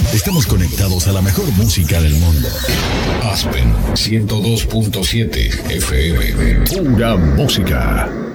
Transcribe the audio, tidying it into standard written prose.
Estamos conectados a la mejor música del mundo. Aspen 102.7 FM. Pura música.